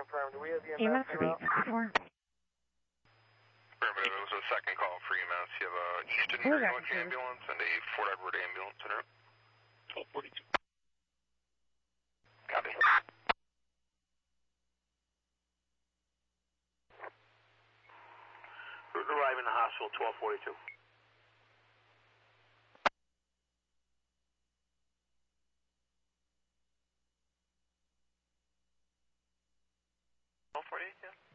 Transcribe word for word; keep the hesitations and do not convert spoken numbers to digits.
confirm, do we have E E M M S S for eight fifty-four. Remember, that was a second call for E M S. You have a Easton Oh, Greenwich yeah. ambulance and a Fort Edward ambulance in it. Oh, forty-two. Copy. Arrive in the hospital, twelve forty-two. twelve forty-eight, yeah.